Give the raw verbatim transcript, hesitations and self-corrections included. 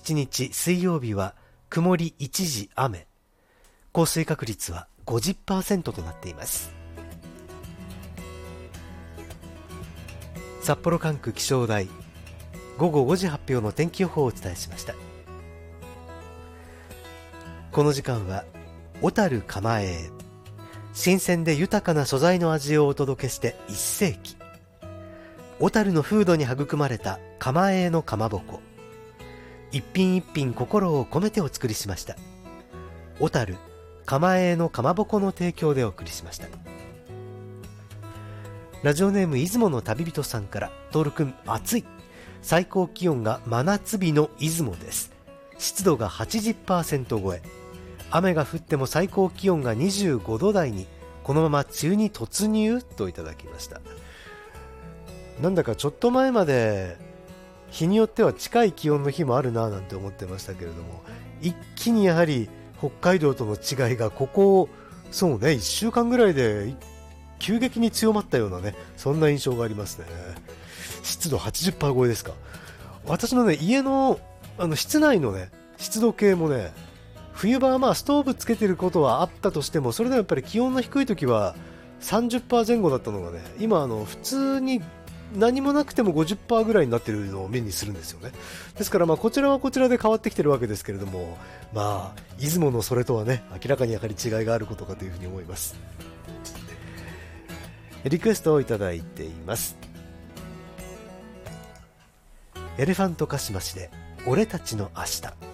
しちにち水曜日は曇り一時雨、降水確率は ごじゅっパーセント となっています。札幌管区気象台ごごごじ発表の天気予報をお伝えしました。この時間は小樽釜営、新鮮で豊かな素材の味をお届けしていっせいき、小樽の風土に育まれた釜営のかまぼこ、一品一品心を込めてお作りしました。小樽釜営のかまぼこの提供でお送りしました。ラジオネーム出雲の旅人さんから、トールくん暑い、最高気温が真夏日の出雲です。湿度が はちじゅっパーセント 超え、雨が降っても最高気温がにじゅうごど台に、このまま梅雨に突入といただきました。なんだかちょっと前まで日によっては近い気温の日もあるなぁなんて思ってましたけれども、一気にやはり北海道との違いがここそうねいっしゅうかんぐらいで急激に強まったようなね、そんな印象がありますね。湿度 はちじゅっパーセント 超えですか。私のね家のあの室内のね湿度計もね、冬場はまあストーブつけてることはあったとしても、それでもやっぱり気温の低い時は さんじゅっパーセント 前後だったのがね、今あの普通に何もなくても ごじゅっパーセント ぐらいになってるのを目にするんですよね。ですからまあこちらはこちらで変わってきてるわけですけれども、まあ出雲のそれとはね明らかにやはり違いがあることかというふうに思います。リクエストをいただいています。エレファントカシマシで俺たちの明日。